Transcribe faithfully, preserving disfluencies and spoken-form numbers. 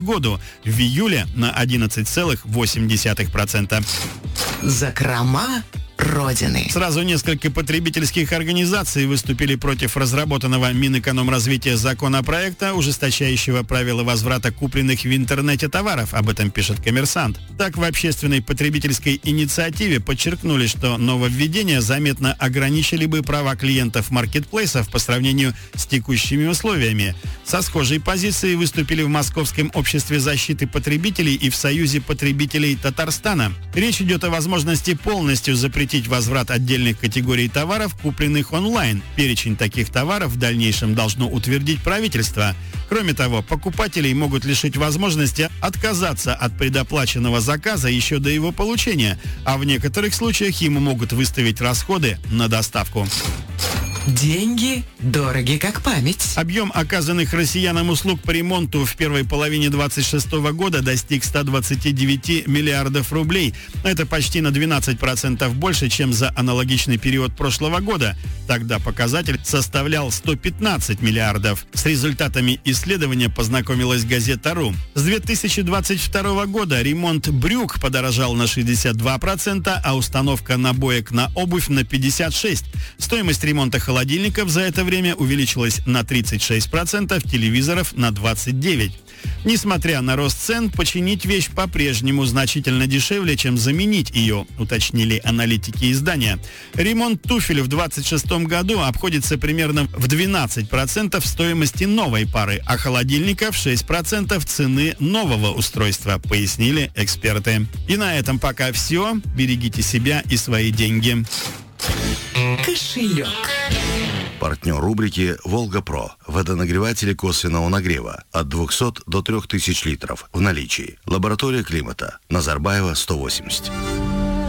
году, в июле на одиннадцать целых восемь десятых процента. Закрома Родины. Сразу несколько потребительских организаций выступили против разработанного Минэкономразвития законопроекта, ужесточающего правила возврата купленных в интернете товаров. Об этом пишет «Коммерсант». Так, в общественной потребительской инициативе подчеркнули, что нововведения заметно ограничили бы права клиентов маркетплейсов по сравнению с текущими условиями. Со схожей позицией выступили в Московском обществе защиты потребителей и в Союзе потребителей Татарстана. Речь идет о возможности полностью запретить возврат отдельных категорий товаров, купленных онлайн. Перечень таких товаров в дальнейшем должно утвердить правительство. Кроме того, покупателей могут лишить возможности отказаться от предоплаченного заказа еще до его получения, а в некоторых случаях ему могут выставить расходы на доставку. Деньги дороги как память. Объем оказанных россиянам услуг по ремонту в первой половине двадцать шестого года достиг ста двадцати девяти миллиардов рублей. Это почти на двенадцать процентов больше, чем за аналогичный период прошлого года. Тогда показатель составлял сто пятнадцать миллиардов. С результатами исследования познакомилась газета «Ру». С две тысячи двадцать второго года ремонт брюк подорожал на шестьдесят два процента, а установка набоек на обувь на пятьдесят шесть процентов. Стоимость ремонта холодильников за это время увеличилась на тридцать шесть процентов, телевизоров на двадцать девять процентов. Несмотря на рост цен, починить вещь по-прежнему значительно дешевле, чем заменить ее, уточнили аналитики издания. Ремонт туфель в двадцать шестом году обходится примерно в двенадцать процентов стоимости новой пары, а холодильника в шесть процентов цены нового устройства, пояснили эксперты. И на этом пока все. Берегите себя и свои деньги. Кошелек. Партнер рубрики «Волга-Про». Водонагреватели косвенного нагрева от двухсот до трёх тысяч литров в наличии. Лаборатория климата. Назарбаева, сто восемьдесят.